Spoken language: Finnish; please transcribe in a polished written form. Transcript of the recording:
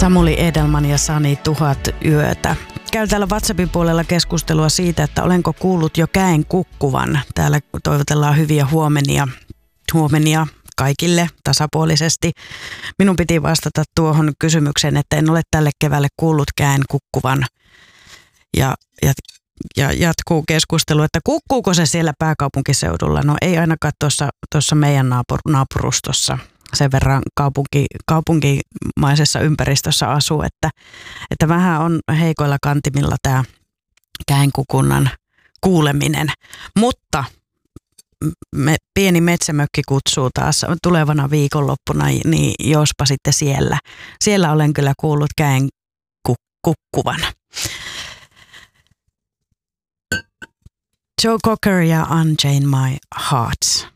Samuli Edelman ja Sani 1000 yötä. Käyn täällä WhatsAppin puolella keskustelua siitä, että olenko kuullut jo käen kukkuvan. Täällä toivotellaan hyviä huomenia kaikille tasapuolisesti. Minun piti vastata tuohon kysymykseen, että en ole tälle keväälle kuullut käen kukkuvan. Ja jatkuu keskustelu, että kukkuuko se siellä pääkaupunkiseudulla? No ei ainakaan tuossa meidän naapurustossa. Sen verran kaupunkimaisessa ympäristössä asuu, että vähän on heikoilla kantimilla tämä käenkukunnan kuuleminen. Mutta pieni metsämökki kutsuu taas tulevana viikonloppuna, niin jospa sitten siellä. Siellä olen kyllä kuullut käen kukkuvan. Joe Cocker ja Unchain My Heart.